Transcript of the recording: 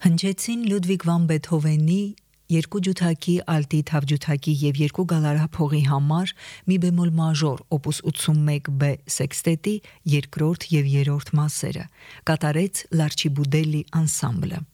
Հնչեցին Լյուդվիգ վան Բեթհովենի երկու ջութակի ալտի թավջութակի եւ երկու գալարափողի համար մի բեմոլ մաժոր օպուս 81B սեքստետի երկրորդ եւ երրորդ մասերը, կատարեց Լարչիբուդելլի անսամբլը։